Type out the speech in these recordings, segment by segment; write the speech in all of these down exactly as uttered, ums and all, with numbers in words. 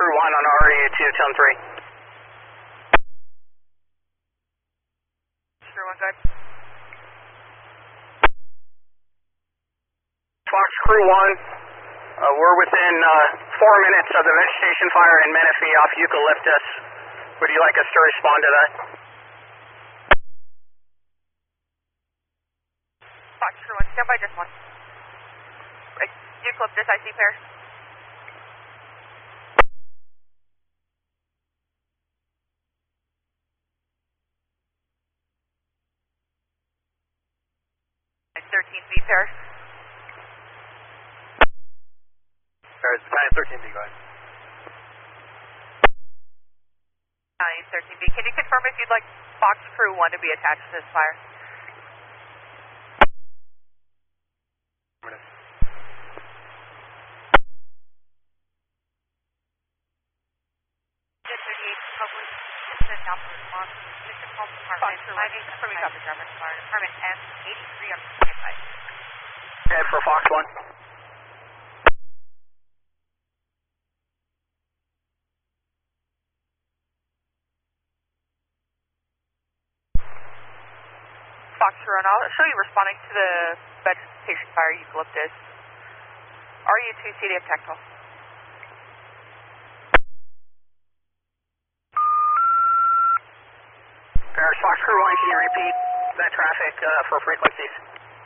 Crew one on R U two, tone three. Crew one, good. Fox Crew one, uh, we're within uh, four minutes of the vegetation fire in Menifee off Eucalyptus. Would you like us to respond to that? Fox Crew one, stand by just one. Right, Eucalyptus, I see pair. thirteen B pair. Paris, Battalion thirteen B, go ahead. Battalion thirteen B, can you confirm if you'd like Fox Crew one to be attached to this fire? Public Assistant Alpha Response, Mission Health Department, Affirmative copy, driver. Fire Department S eighty-three on standby. Okay, for Fox one. Fox Crew one, I'll show you responding to the vegetation fire Eucalyptus. R U two C D F tactical. Paris, Fox Crew one, can you repeat that traffic uh, for frequencies?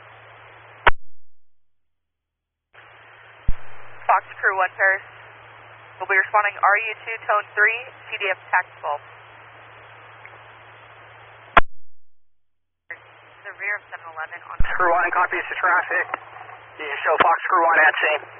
Fox Crew one, Paris. We'll be responding R U two, tone three, C D F tactical. The rear of seven eleven on Crew one copies the traffic. You show Fox Crew one at scene.